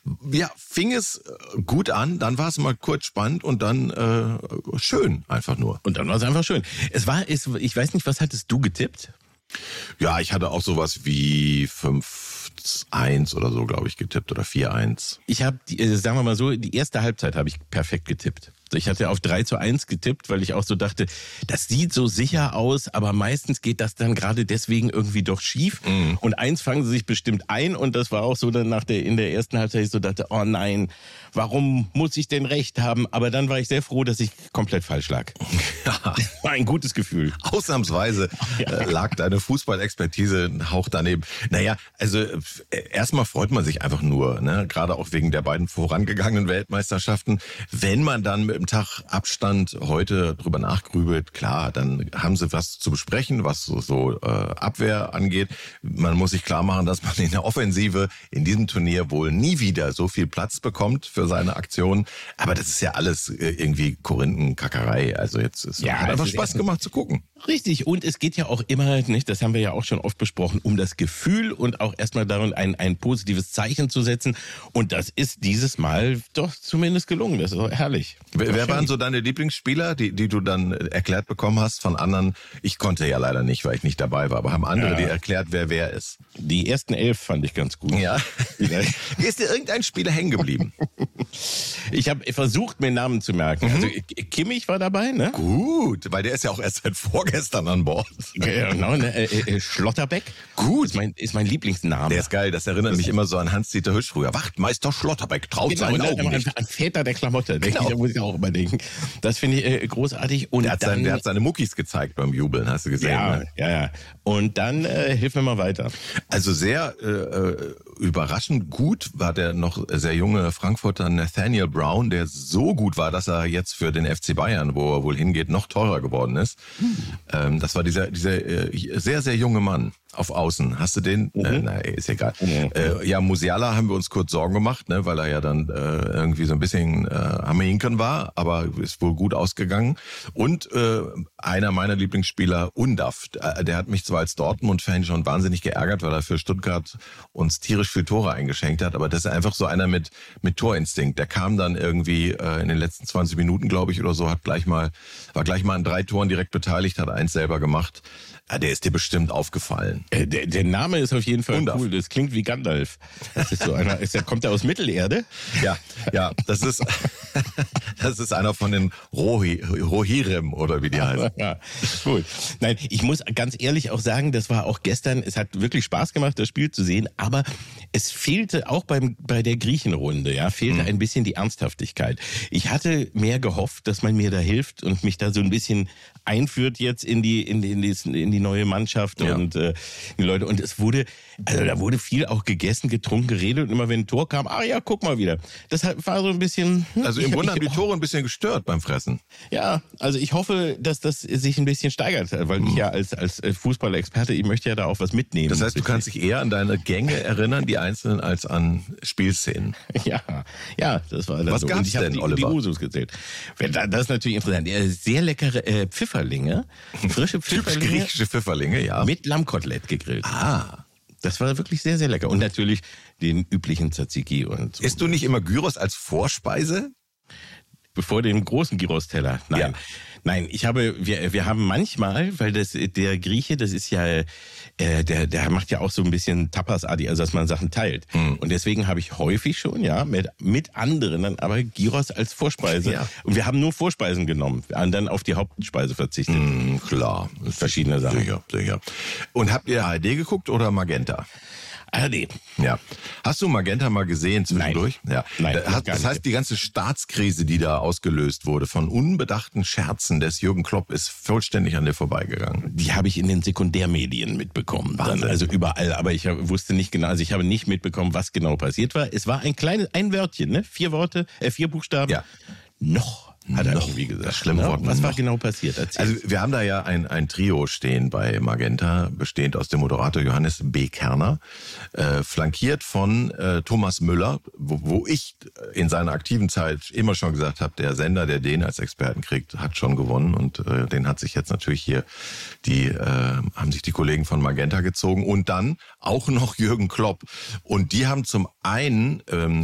ja, fing es gut an, dann war es mal kurz spannend und dann schön einfach nur. Und dann war es einfach schön. Ich weiß nicht, was hattest du getippt? Ja, ich hatte auch sowas wie 5-1 oder so, glaube ich, getippt oder 4-1. Ich habe, sagen wir mal so, die erste Halbzeit habe ich perfekt getippt. Ich hatte auf 3-1 getippt, weil ich auch so dachte, das sieht so sicher aus, aber meistens geht das dann gerade deswegen irgendwie doch schief. Und eins fangen sie sich bestimmt ein und das war auch so dann in der ersten Halbzeit, ich so dachte, oh nein, warum muss ich denn recht haben? Aber dann war ich sehr froh, dass ich komplett falsch lag. Ja. War ein gutes Gefühl. Ausnahmsweise lag deine Fußballexpertise ein Hauch daneben. Naja, also erstmal freut man sich einfach nur, ne? Gerade auch wegen der beiden vorangegangenen Weltmeisterschaften. Wenn man dann mit dem Tag Abstand heute drüber nachgrübelt, klar, dann haben sie was zu besprechen, was so Abwehr angeht. Man muss sich klar machen, dass man in der Offensive in diesem Turnier wohl nie wieder so viel Platz bekommt für seine Aktionen. Aber das ist ja alles irgendwie Korinthenkackerei. Also jetzt hat einfach Spaß gemacht zu gucken. Richtig, und es geht ja auch immer, nicht, das haben wir ja auch schon oft besprochen, um das Gefühl und auch erstmal darin ein positives Zeichen zu setzen. Und das ist dieses Mal doch zumindest gelungen. Das ist doch herrlich. Wer waren so deine Lieblingsspieler, die du dann erklärt bekommen hast von anderen? Ich konnte ja leider nicht, weil ich nicht dabei war, aber haben andere dir erklärt, wer ist? Die ersten 11 fand ich ganz gut. Ja. Ist dir irgendein Spieler hängen geblieben? Ich habe versucht, mir Namen zu merken. Also Kimmich war dabei, ne? Gut, weil der ist ja auch erst seit vorgestern an Bord. Genau, ne? Schlotterbeck. Gut. Ist mein Lieblingsname. Der ist geil, das erinnert mich immer so an Hans-Dieter Hüsch früher. Wachtmeister Schlotterbeck, traut seinen Augen nicht. An Väter der Klamotte, da muss ich auch immer denken. Das finde ich großartig. Und der hat seine Muckis gezeigt beim Jubeln, hast du gesehen? Ja. Und dann hilf mir mal weiter. Also sehr überraschend gut war der noch sehr junge Frankfurter Nathaniel Brown, der so gut war, dass er jetzt für den FC Bayern, wo er wohl hingeht, noch teurer geworden ist. Das war dieser sehr, sehr junge Mann auf Außen. Hast du den? Ist egal. Musiala haben wir uns kurz Sorgen gemacht, ne, weil er ja dann irgendwie so ein bisschen am Hinken war, aber ist wohl gut ausgegangen. Und einer meiner Lieblingsspieler, Undav, der hat mich zwar als Dortmund-Fan schon wahnsinnig geärgert, weil er für Stuttgart uns tierisch viel Tore eingeschenkt hat, aber das ist einfach so einer mit Torinstinkt. Der kam dann irgendwie in den letzten 20 Minuten, glaube ich, oder so, war gleich mal an 3 Toren direkt beteiligt, hat 1 selber gemacht. Ja, der ist dir bestimmt aufgefallen. Der Name ist auf jeden Fall cool. Das klingt wie Gandalf. Das ist so einer. Kommt er aus Mittelerde? Ja, das ist einer von den Rohirrim oder wie die heißen. Ja, cool. Nein, ich muss ganz ehrlich auch sagen, das war auch gestern. Es hat wirklich Spaß gemacht, das Spiel zu sehen, aber es fehlte auch bei der Griechenrunde, fehlte ein bisschen die Ernsthaftigkeit. Ich hatte mehr gehofft, dass man mir da hilft und mich da so ein bisschen einführt jetzt in die neue Mannschaft und die Leute. Und da wurde viel auch gegessen, getrunken, geredet und immer wenn ein Tor kam, guck mal wieder. Das war so ein bisschen... Also im Grunde haben die Tore ein bisschen gestört beim Fressen. Ja, also ich hoffe, dass das sich ein bisschen steigert, weil ich ja als Fußballexperte, ich möchte ja da auch was mitnehmen. Das heißt, du kannst dich eher an deine Gänge erinnern, die einzelnen, als an Spielszenen. Ja, das war dann was so. gab's denn, die Oliver? Die Usus gezählt. Das ist natürlich interessant. Sehr leckere Pfifferlinge, frische Pfifferlinge. Typisch griechische Pfifferlinge, ja. Mit Lammkotelett gegrillt. Ah. Das war wirklich sehr, sehr lecker. Und natürlich den üblichen Tzatziki und so. Isst du nicht immer Gyros als Vorspeise? Bevor den großen Gyros-Teller. Nein. Ja. Nein, wir haben manchmal, weil der Grieche, das ist ja, der macht ja auch so ein bisschen Tapas-artig, also dass man Sachen teilt. Und deswegen habe ich häufig schon, mit anderen dann aber Gyros als Vorspeise. Ja. Und wir haben nur Vorspeisen genommen, und dann auf die Hauptspeise verzichtet. Klar. Verschiedene Sachen. Sicher. Und habt ihr ARD geguckt oder Magenta? ARD. Ja. Hast du Magenta mal gesehen zwischendurch? Nein. Ja. Nein, das heißt, die ganze Staatskrise, die da ausgelöst wurde von unbedachten Scherzen des Jürgen Klopp, ist vollständig an dir vorbeigegangen. Die habe ich in den Sekundärmedien mitbekommen. Dann, also überall, aber ich wusste nicht genau, also ich habe nicht mitbekommen, was genau passiert war. Es war ein Wörtchen, ne? 4 Buchstaben. Ja. Noch. Hat er irgendwie gesagt. Das schlimme Wort. Was war genau passiert? Erzähl. Also wir haben da ja ein Trio stehen bei Magenta, bestehend aus dem Moderator Johannes B. Kerner, flankiert von Thomas Müller, wo ich in seiner aktiven Zeit immer schon gesagt habe, der Sender, der den als Experten kriegt, hat schon gewonnen. Und den hat sich jetzt natürlich hier haben sich die Kollegen von Magenta gezogen. Und dann auch noch Jürgen Klopp. Und die haben zum einen